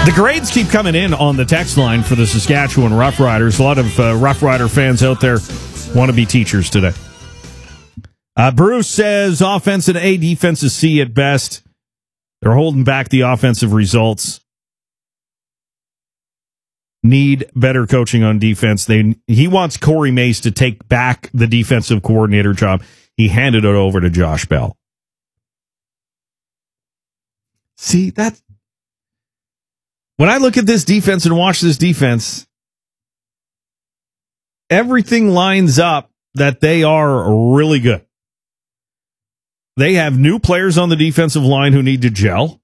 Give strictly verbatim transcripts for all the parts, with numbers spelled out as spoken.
The grades keep coming in on the text line for the Saskatchewan Roughriders. A lot of uh, Rough Rider fans out there want to be teachers today. Uh, Bruce says offense an A, defense a C at best. They're holding back the offensive results. Need better coaching on defense. They He wants Corey Mace to take back the defensive coordinator job. He handed it over to Josh Bell. See, that when I look at this defense and watch this defense, everything lines up that they are really good. They have new players on the defensive line who need to gel.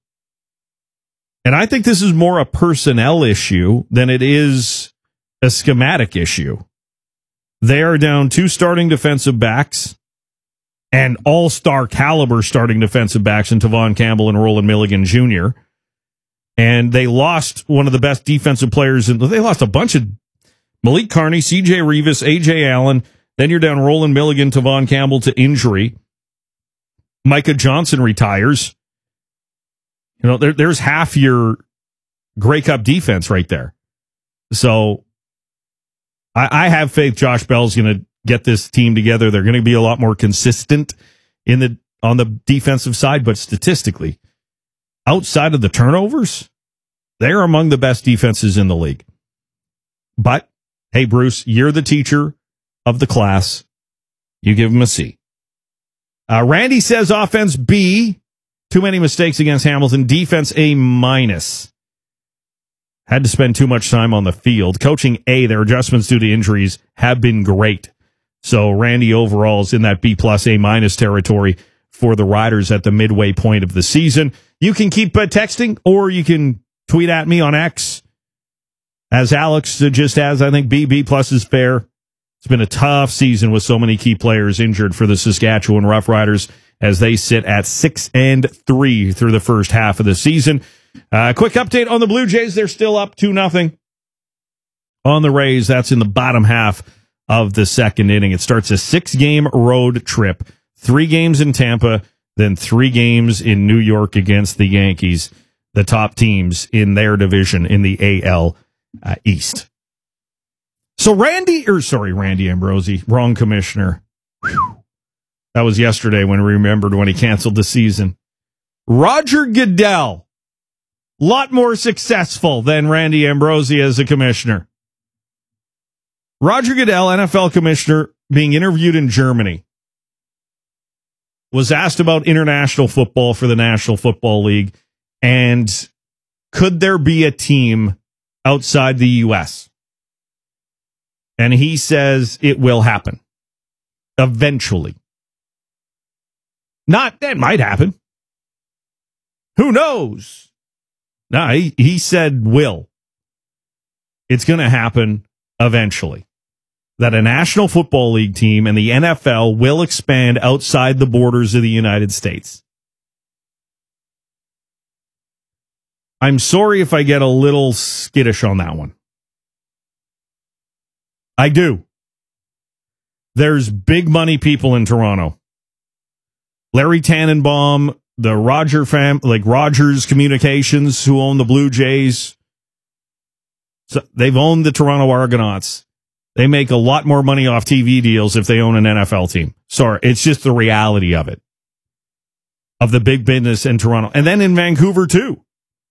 And I think this is more a personnel issue than it is a schematic issue. They are down two starting defensive backs and all-star caliber starting defensive backs in Tavon Campbell and Roland Milligan Junior And they lost one of the best defensive players. In, they lost a bunch of Malik Carney, C J Revis, A J Allen. Then you're down Roland Milligan, Tavon Campbell to injury. Micah Johnson retires. You know, there, there's half your Grey Cup defense right there. So I, I have faith Josh Bell's going to get this team together. They're going to be a lot more consistent in the on the defensive side, but statistically, outside of the turnovers, they're among the best defenses in the league. But, hey, Bruce, you're the teacher of the class. You give them a C. Uh, Randy says offense B. Too many mistakes against Hamilton. Defense A minus. Had to spend too much time on the field. Coaching A. Their adjustments due to injuries have been great. So Randy overall is in that B plus A minus territory for the Riders at the midway point of the season. You can keep uh, texting, or you can tweet at me on X. As Alex uh, just has, I think B, B plus is fair. It's been a tough season with so many key players injured for the Saskatchewan Roughriders as they sit at six and three through the first half of the season. Uh, quick update on the Blue Jays. They're still up two nothing on the Rays. That's in the bottom half of the second inning. It starts a six-game road trip. Three games in Tampa, then three games in New York against the Yankees, the top teams in their division in the A L uh, East. So Randy, or sorry, Randy Ambrosie, wrong commissioner. Whew. That was yesterday when we remembered when he canceled the season. Roger Goodell, lot more successful than Randy Ambrosie as a commissioner. Roger Goodell, N F L commissioner, being interviewed in Germany, was asked about international football for the National Football League and could there be a team outside the U S? And he says it will happen eventually. Not, that might happen. Who knows? No, he, he said will. It's going to happen eventually. That a National Football League team and the N F L will expand outside the borders of the United States. I'm sorry if I get a little skittish on that one. I do. There's big money people in Toronto. Larry Tannenbaum, the Roger fam, like Rogers Communications, who own the Blue Jays. So they've owned the Toronto Argonauts. They make a lot more money off T V deals if they own an N F L team. Sorry, it's just the reality of it. Of the big business in Toronto. And then in Vancouver, too.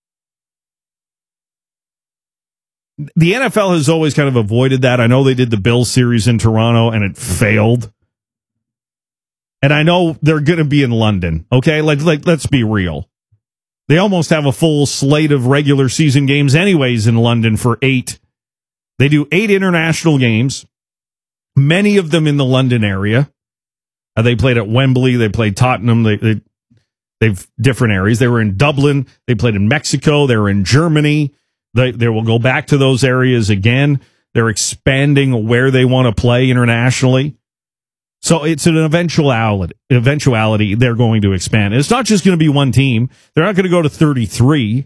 The N F L has always kind of avoided that. I know they did the Bill series in Toronto and it failed. And I know they're going to be in London. Okay, like, like let's be real. They almost have a full slate of regular season games anyways in London for eight. They do eight international games, many of them in the London area. Uh, they played at Wembley. They played Tottenham. They, they, they've different areas. They were in Dublin. They played in Mexico. They were in Germany. They, they will go back to those areas again. They're expanding where they want to play internationally. So it's an eventuality. Eventuality, they're going to expand. And it's not just going to be one team. They're not going to go to thirty-three.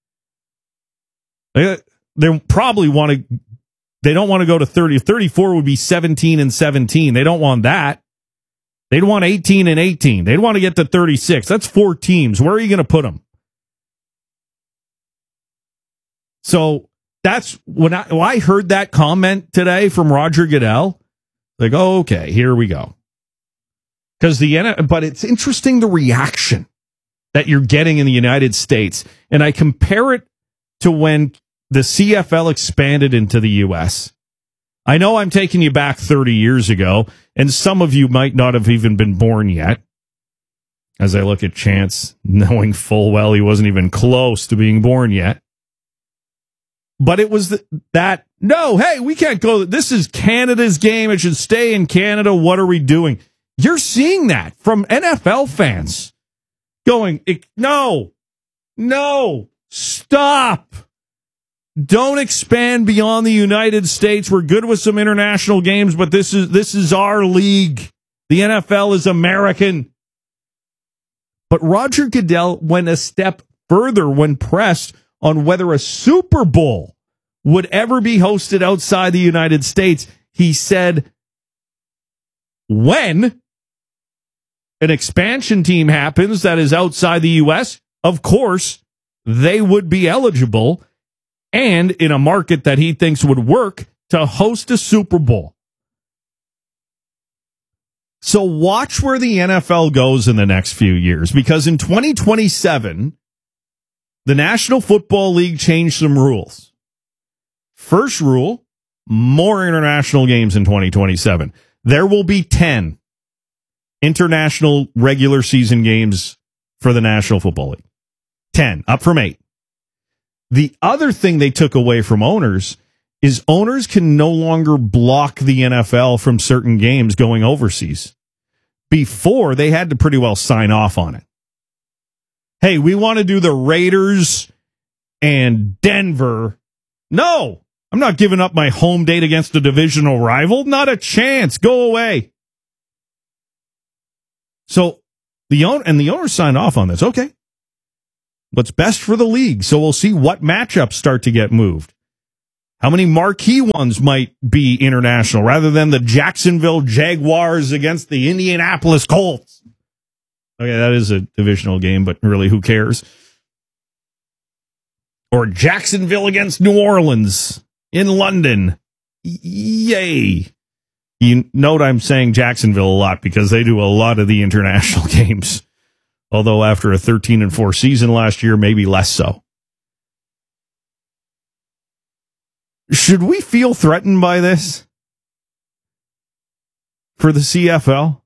They, they probably want to. They don't want to go to thirty. thirty-four would be seventeen and seventeen. They don't want that. They'd want eighteen and eighteen. They'd want to get to thirty-six. That's four teams. Where are you going to put them? So that's when I, when I heard that comment today from Roger Goodell, like, oh, okay, here we go. Because the, but it's interesting the reaction that you're getting in the United States. And I compare it to when the C F L expanded into the U S. I know I'm taking you back thirty years ago, and some of you might not have even been born yet. As I look at Chance, knowing full well he wasn't even close to being born yet. But it was the, that, no, hey, we can't go. This is Canada's game. It should stay in Canada. What are we doing? You're seeing that from N F L fans going, no, no, stop. Don't expand beyond the United States. We're good with some international games, but this is this is our league. The N F L is American. But Roger Goodell went a step further when pressed on whether a Super Bowl would ever be hosted outside the United States. He said, when an expansion team happens that is outside the U S, of course, they would be eligible and in a market that he thinks would work to host a Super Bowl. So watch where the N F L goes in the next few years, because in twenty twenty-seven, the National Football League changed some rules. First rule, more international games in twenty twenty-seven. There will be ten international regular season games for the National Football League. ten, up from eight. The other thing they took away from owners is owners can no longer block the N F L from certain games going overseas. Before, they had to pretty well sign off on it. Hey, we want to do the Raiders and Denver. No, I'm not giving up my home date against a divisional rival. Not a chance. Go away. So the owner and the owners signed off on this. Okay. What's best for the league? So we'll see what matchups start to get moved. How many marquee ones might be international rather than the Jacksonville Jaguars against the Indianapolis Colts? Okay, that is a divisional game, but really, who cares? Or Jacksonville against New Orleans in London. Yay. You note I'm saying Jacksonville a lot because they do a lot of the international games. Although after a thirteen and four season last year, maybe less so. Should we feel threatened by this for the C F L?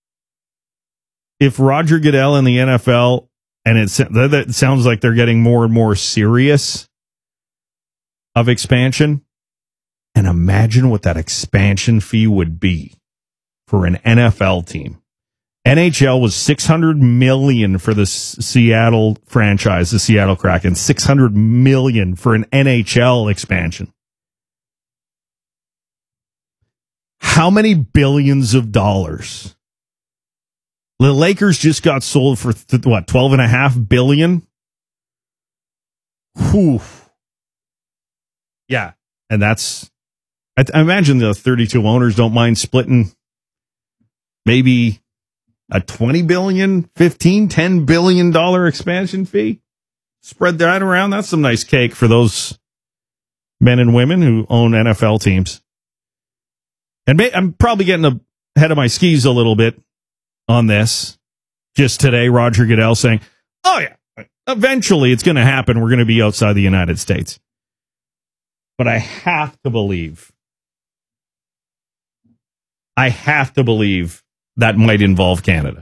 If Roger Goodell and the N F L, and it, that sounds like they're getting more and more serious of expansion, and imagine what that expansion fee would be for an N F L team. N H L was six hundred million dollars for the Seattle franchise, the Seattle Kraken, six hundred million dollars for an N H L expansion. How many billions of dollars? The Lakers just got sold for, th- what, twelve and a half billion? Whew. Yeah. And that's, I, I imagine the thirty-two owners don't mind splitting maybe a twenty billion, fifteen, ten billion dollar expansion fee. Spread that around. That's some nice cake for those men and women who own N F L teams. And may, I'm probably getting ahead of my skis a little bit on this. Just today, Roger Goodell saying, oh, yeah, eventually it's going to happen. We're going to be outside the United States. But I have to believe, I have to believe that might involve Canada.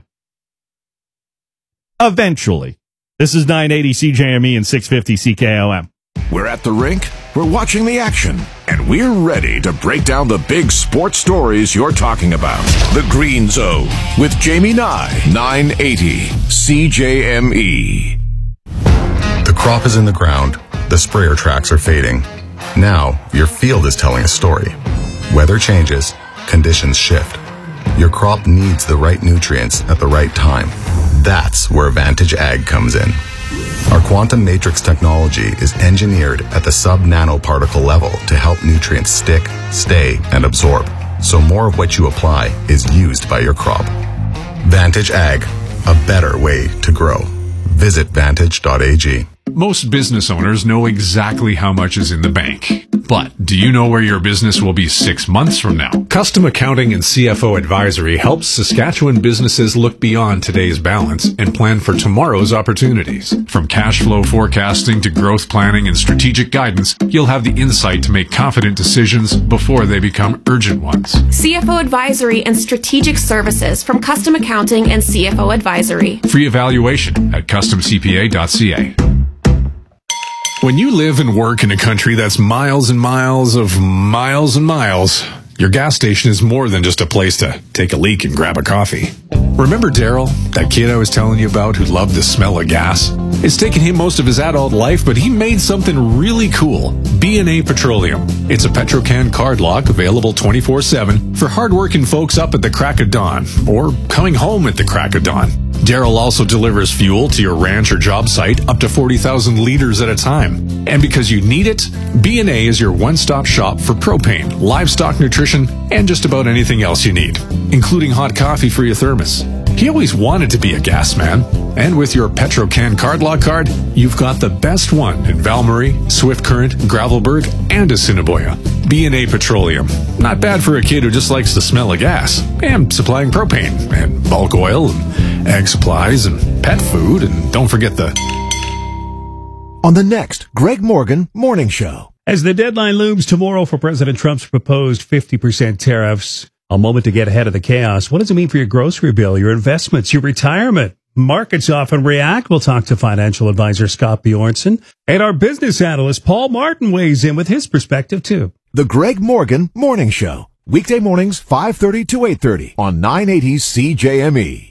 Eventually. This is nine eighty C J M E and six fifty C K O M. We're at the rink, we're watching the action, and we're ready to break down the big sports stories you're talking about. The Green Zone with Jamie Nye, nine eighty C J M E. The crop is in the ground, the sprayer tracks are fading. Now, your field is telling a story. Weather changes, conditions shift. Your crop needs the right nutrients at the right time. That's where Vantage Ag comes in. Our quantum matrix technology is engineered at the sub-nanoparticle level to help nutrients stick, stay, and absorb, so more of what you apply is used by your crop. Vantage Ag, a better way to grow. Visit vantage dot a g. Most business owners know exactly how much is in the bank. But do you know where your business will be six months from now? Custom Accounting and C F O Advisory helps Saskatchewan businesses look beyond today's balance and plan for tomorrow's opportunities. From cash flow forecasting to growth planning and strategic guidance, you'll have the insight to make confident decisions before they become urgent ones. C F O Advisory and Strategic Services from Custom Accounting and C F O Advisory. Free evaluation at custom c p a dot c a. When you live and work in a country that's miles and miles of miles and miles, your gas station is more than just a place to take a leak and grab a coffee. Remember Daryl, that kid I was telling you about who loved the smell of gas? It's taken him most of his adult life, but he made something really cool. B and A Petroleum. It's a Petrocan card lock available twenty-four seven for hardworking folks up at the crack of dawn or coming home at the crack of dawn. Daryl also delivers fuel to your ranch or job site up to forty thousand liters at a time. And because you need it, B and A is your one-stop shop for propane, livestock nutrition, and just about anything else you need, including hot coffee for your thermos. He always wanted to be a gas man, and with your Petrocan card lock card, you've got the best one in Valmarie, Swift Current, Gravelburg, and Assiniboia. B and A Petroleum. Not bad for a kid who just likes the smell of gas, and supplying propane, and bulk oil, and egg supplies, and pet food, and don't forget the... On the next Greg Morgan Morning Show. As the deadline looms tomorrow for President Trump's proposed fifty percent tariffs, a moment to get ahead of the chaos. What does it mean for your grocery bill, your investments, your retirement? Markets often react. We'll talk to financial advisor Scott Bjornson, and our business analyst Paul Martin weighs in with his perspective too. The Greg Morgan Morning Show. Weekday mornings, five thirty to eight thirty on nine eighty C J M E.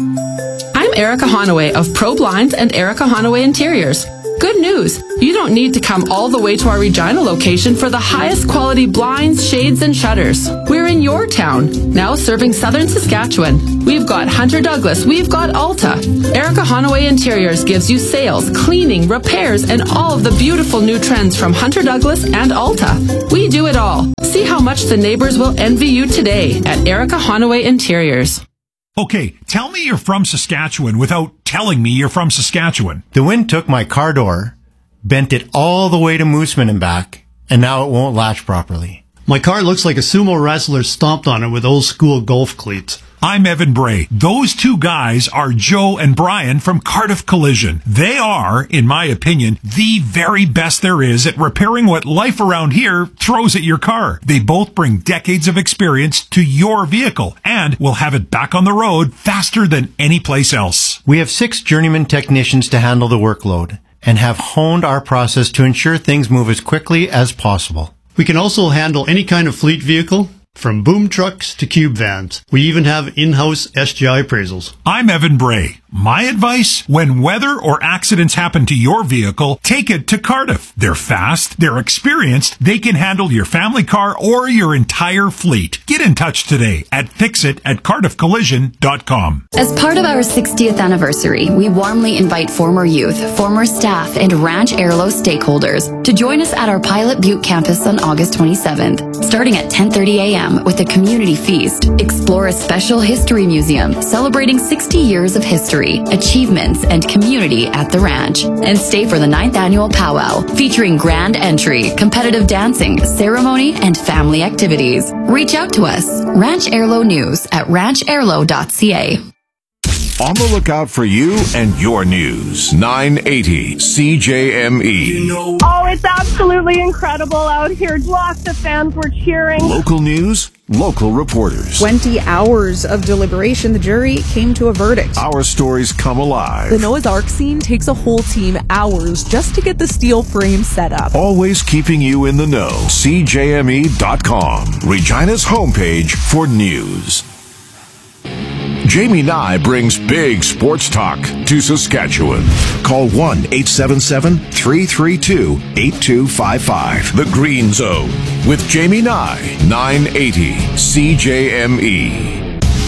I'm Erica Honaway of Pro Blinds and Erica Honaway Interiors. Good news! You don't need to come all the way to our Regina location for the highest quality blinds, shades, and shutters. We're in your town, now serving southern Saskatchewan. We've got Hunter Douglas, we've got Alta. Erica Honaway Interiors gives you sales, cleaning, repairs, and all of the beautiful new trends from Hunter Douglas and Alta. We do it all. See how much the neighbors will envy you today at Erica Honaway Interiors. Okay, tell me you're from Saskatchewan without telling me you're from Saskatchewan. The wind took my car door, bent it all the way to Mooseman and back, and now it won't latch properly. My car looks like a sumo wrestler stomped on it with old school golf cleats. I'm Evan Bray. Those two guys are Joe and Brian from Cardiff Collision. They are, in my opinion, the very best there is at repairing what life around here throws at your car. They both bring decades of experience to your vehicle and will have it back on the road faster than any place else. We have six journeyman technicians to handle the workload and have honed our process to ensure things move as quickly as possible. We can also handle any kind of fleet vehicle, from boom trucks to cube vans. We even have in-house S G I appraisals. I'm Evan Bray. My advice, when weather or accidents happen to your vehicle, take it to Cardiff. They're fast, they're experienced, they can handle your family car or your entire fleet. Get in touch today at fixit at cardiff collision dot com. As part of our sixtieth anniversary, we warmly invite former youth, former staff, and Ranch Airlo stakeholders to join us at our Pilot Butte campus on August twenty-seventh, starting at ten thirty a.m. with a community feast. Explore a special history museum celebrating sixty years of history, achievements, and community at the ranch. And stay for the ninth annual powwow, featuring grand entry, competitive dancing, ceremony, and family activities. Reach out to us, Ranch Airlo News at ranch airlo dot c a. On the lookout for you and your news. nine eighty C J M E. Oh, it's absolutely incredible out here. Lots of fans were cheering. Local news, local reporters. twenty hours of deliberation, the jury came to a verdict. Our stories come alive. The Noah's Ark scene takes a whole team hours just to get the steel frame set up. Always keeping you in the know. C J M E dot com. Regina's homepage for news. Jamie Nye brings big sports talk to Saskatchewan. Call one eight seven seven, three three two, eight two five five. The Green Zone with Jamie Nye, nine eighty C J M E.